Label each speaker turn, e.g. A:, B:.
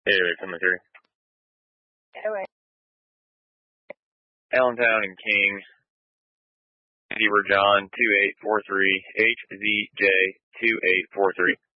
A: Anyway, coming through.
B: Anyway.
A: Allentown and King. Zebra John 2843 HZJ 2843.